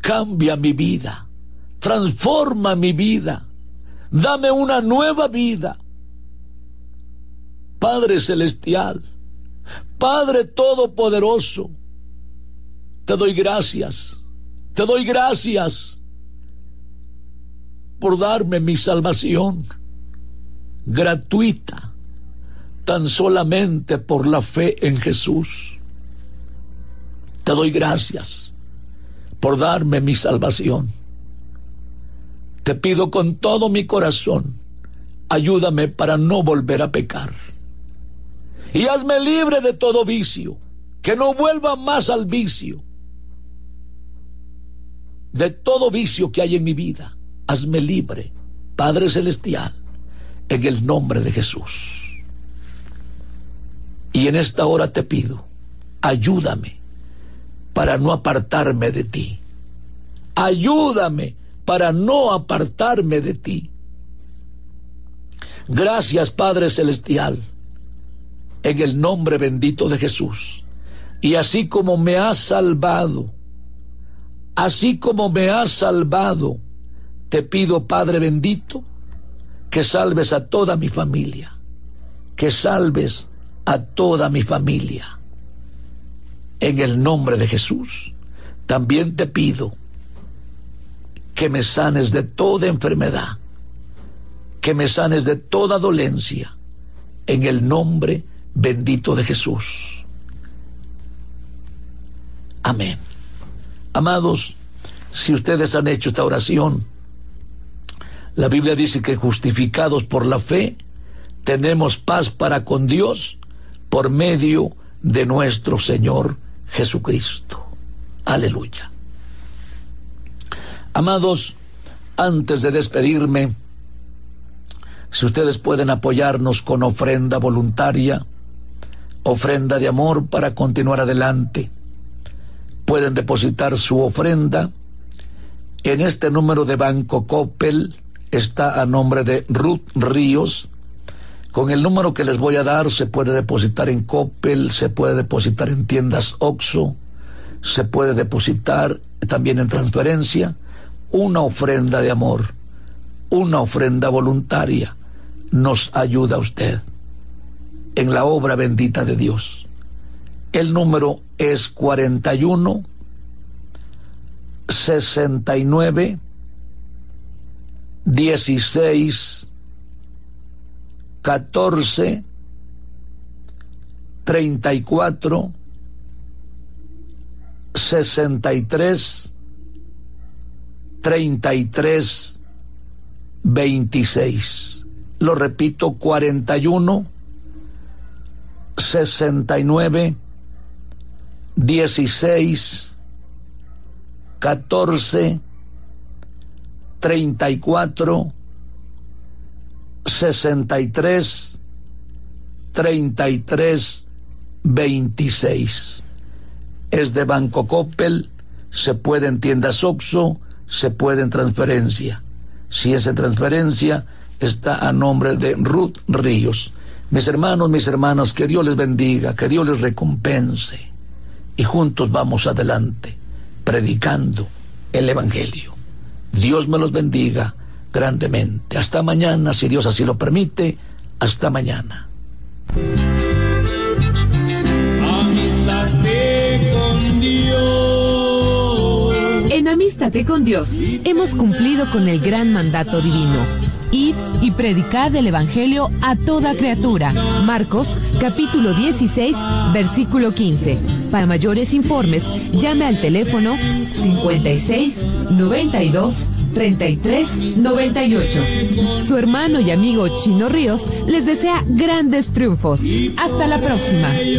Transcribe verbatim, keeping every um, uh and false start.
cambia mi vida, transforma mi vida, dame una nueva vida. Padre Celestial, Padre Todopoderoso, te doy gracias, te doy gracias por darme mi salvación gratuita, tan solamente por la fe en Jesús. Te doy gracias por darme mi salvación. Te pido con todo mi corazón, ayúdame para no volver a pecar. Y hazme libre de todo vicio, que no vuelva más al vicio. De todo vicio que hay en mi vida, hazme libre, Padre Celestial, en el nombre de Jesús. Y en esta hora te pido, ayúdame para no apartarme de ti. Ayúdame para no apartarme de ti. Gracias, Padre Celestial, en el nombre bendito de Jesús. Y así como me has salvado, así como me has salvado, te pido, Padre bendito, que salves a toda mi familia, que salves a toda mi familia. En el nombre de Jesús, también te pido que me sanes de toda enfermedad, que me sanes de toda dolencia, en el nombre bendito de Jesús. Amén. Amados, si ustedes han hecho esta oración, la Biblia dice que justificados por la fe, tenemos paz para con Dios por medio de nuestro Señor Jesucristo. Aleluya. Amados, antes de despedirme, si ustedes pueden apoyarnos con ofrenda voluntaria, ofrenda de amor para continuar adelante, pueden depositar su ofrenda en este número de Banco Coppel. Está a nombre de Ruth Ríos. Con el número que les voy a dar se puede depositar en Coppel, se puede depositar en tiendas Oxxo, se puede depositar también en transferencia. Una ofrenda de amor, una ofrenda voluntaria nos ayuda a usted en la obra bendita de Dios. El número es cuarenta y uno, sesenta y nueve, dieciséis, catorce, treinta y cuatro, sesenta y tres, treinta y tres, veintiséis. Lo repito, cuarenta y uno, sesenta y nueve, dieciséis, catorce, treinta y cuatro, sesenta y tres, treinta y tres, veintiséis. Es de Banco Coppel, se puede en tiendas Oxxo, se puede en transferencia. Si es en transferencia, está a nombre de Ruth Ríos. Mis hermanos, mis hermanas, que Dios les bendiga, que Dios les recompense. Y juntos vamos adelante, predicando el Evangelio. Dios me los bendiga grandemente. Hasta mañana, si Dios así lo permite. Hasta mañana. Amístate con Dios. En Amístate con Dios hemos cumplido con el gran mandato divino. Id y predicad el Evangelio a toda criatura. Marcos, capítulo dieciséis, versículo quince. Para mayores informes, llame al teléfono cincuenta y seis, noventa y dos, treinta y tres, noventa y ocho. Su hermano y amigo Chino Ríos les desea grandes triunfos. Hasta la próxima.